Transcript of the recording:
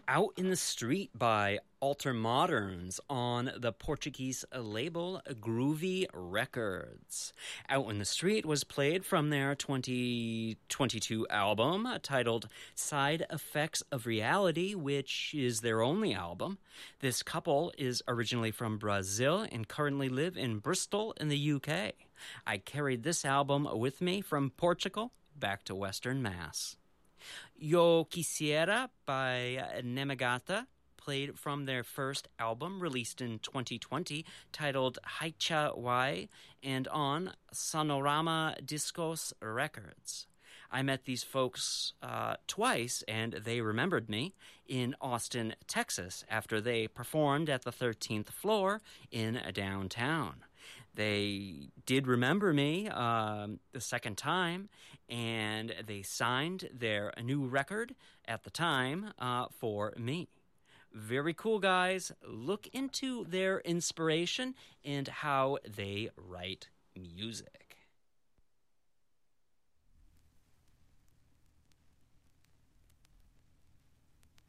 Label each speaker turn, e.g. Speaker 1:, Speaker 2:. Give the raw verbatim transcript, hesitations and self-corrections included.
Speaker 1: Out in the Street by Altermoderns on the Portuguese label Groovy Records. Out in the Street was played from their twenty twenty-two album titled Side Effects of Reality, which is their only album. This couple is originally from Brazil and currently live in Bristol in the U K. I carried this album with me from Portugal back to Western Mass. Yo Quisiera by Nemagata, played from their first album released in twenty twenty titled Haicha Y and on Sonorama Discos Records. I met these folks uh, twice, and they remembered me in Austin, Texas, after they performed at the thirteenth floor in downtown. They did remember me um, the second time, and they signed their new record at the time uh, for me. Very cool, guys. Look into their inspiration and how they write music.